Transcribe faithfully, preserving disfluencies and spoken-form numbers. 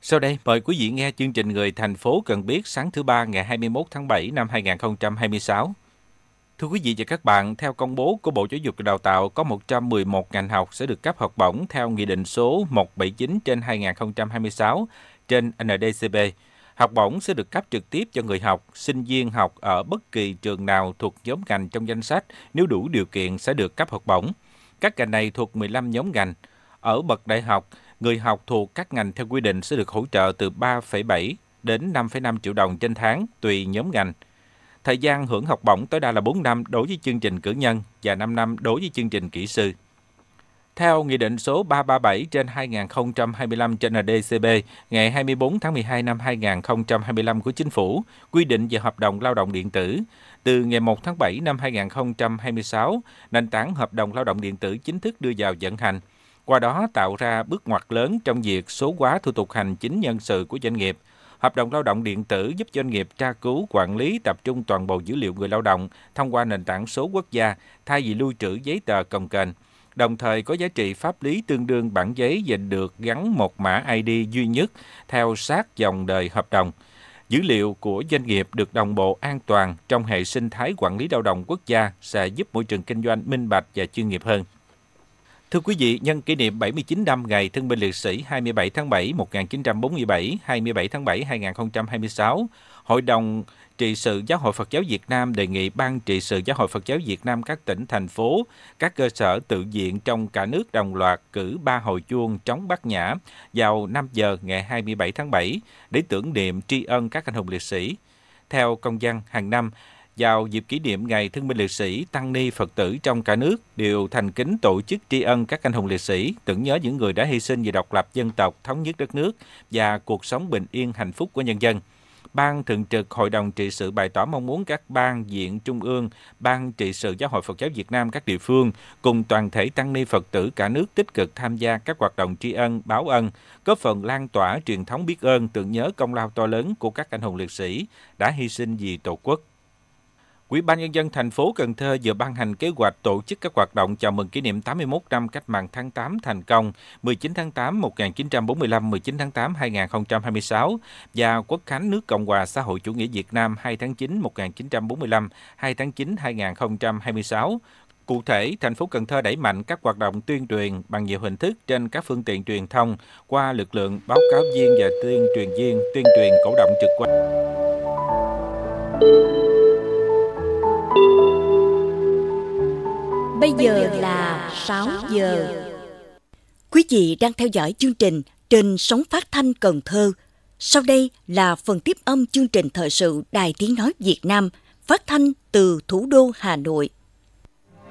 Sau đây, mời quý vị nghe chương trình Người thành phố cần biết sáng thứ ba ngày hai mươi mốt tháng bảy năm hai nghìn không trăm hai mươi sáu. Thưa quý vị và các bạn, theo công bố của Bộ Giáo dục và Đào tạo, có một trăm mười một ngành học sẽ được cấp học bổng theo Nghị định số một trăm bảy mươi chín trên hai nghìn không trăm hai mươi sáu trên en đê xê bê. Học bổng sẽ được cấp trực tiếp cho người học, sinh viên học ở bất kỳ trường nào thuộc nhóm ngành trong danh sách, nếu đủ điều kiện sẽ được cấp học bổng. Các ngành này thuộc mười lăm nhóm ngành. Ở bậc đại học, người học thuộc các ngành theo quy định sẽ được hỗ trợ từ ba phẩy bảy đến năm phẩy năm triệu đồng trên tháng tùy nhóm ngành. Thời gian hưởng học bổng tối đa là bốn năm đối với chương trình cử nhân và năm năm đối với chương trình kỹ sư. Theo Nghị định số ba trăm ba mươi bảy trên hai nghìn không trăm hai mươi lăm trên en đê xê bê ngày hai mươi tư tháng mười hai năm hai nghìn không trăm hai mươi lăm của Chính phủ quy định về hợp đồng lao động điện tử, từ ngày một tháng bảy năm hai nghìn không trăm hai mươi sáu, nền tảng hợp đồng lao động điện tử chính thức đưa vào vận hành. Qua đó tạo ra bước ngoặt lớn trong việc số hóa thủ tục hành chính nhân sự của doanh nghiệp. Hợp đồng lao động điện tử giúp doanh nghiệp tra cứu, quản lý, tập trung toàn bộ dữ liệu người lao động thông qua nền tảng số quốc gia thay vì lưu trữ giấy tờ cồng kềnh. Đồng thời có giá trị pháp lý tương đương bản giấy và được gắn một mã i đê duy nhất theo sát dòng đời hợp đồng. Dữ liệu của doanh nghiệp được đồng bộ an toàn trong hệ sinh thái quản lý lao động quốc gia sẽ giúp môi trường kinh doanh minh bạch và chuyên nghiệp hơn. Thưa quý vị, nhân kỷ niệm bảy mươi chín năm Ngày Thương binh Liệt sĩ hai mươi bảy tháng bảy một nghìn chín trăm bốn mươi bảy, hai mươi bảy tháng bảy hai nghìn không trăm hai mươi sáu, Hội đồng trị sự Giáo hội Phật giáo Việt Nam đề nghị Ban trị sự Giáo hội Phật giáo Việt Nam các tỉnh, thành phố, các cơ sở tự viện trong cả nước đồng loạt cử ba hồi chuông trống Bát Nhã vào năm giờ ngày hai mươi bảy tháng bảy để tưởng niệm tri ân các anh hùng liệt sĩ. Theo công văn, hàng năm, vào dịp kỷ niệm Ngày Thương binh Liệt sĩ, tăng ni Phật tử trong cả nước đều thành kính tổ chức tri ân các anh hùng liệt sĩ, tưởng nhớ những người đã hy sinh vì độc lập dân tộc, thống nhất đất nước và cuộc sống bình yên hạnh phúc của nhân dân. Ban Thường trực Hội đồng trị sự bày tỏ mong muốn các ban viện trung ương, Ban trị sự Giáo hội Phật giáo Việt Nam các địa phương cùng toàn thể tăng ni Phật tử cả nước tích cực tham gia các hoạt động tri ân, báo ân, góp phần lan tỏa truyền thống biết ơn, tưởng nhớ công lao to lớn của các anh hùng liệt sĩ đã hy sinh vì Tổ quốc. Ủy ban Nhân dân thành phố Cần Thơ vừa ban hành kế hoạch tổ chức các hoạt động chào mừng kỷ niệm tám mươi mốt năm Cách mạng tháng tám thành công mười chín tháng tám một nghìn chín trăm bốn mươi lăm, mười chín tháng tám hai nghìn không trăm hai mươi sáu và Quốc khánh nước Cộng hòa xã hội chủ nghĩa Việt Nam hai tháng chín một nghìn chín trăm bốn mươi lăm, hai tháng chín hai nghìn không trăm hai mươi sáu. Cụ thể, thành phố Cần Thơ đẩy mạnh các hoạt động tuyên truyền bằng nhiều hình thức trên các phương tiện truyền thông qua lực lượng báo cáo viên và tuyên truyền viên tuyên truyền cổ động trực quan. Bây giờ là sáu giờ. Quý vị đang theo dõi chương trình trên sóng phát thanh Cần Thơ. Sau đây là phần tiếp âm chương trình thời sự Đài Tiếng Nói Việt Nam phát thanh từ thủ đô Hà Nội.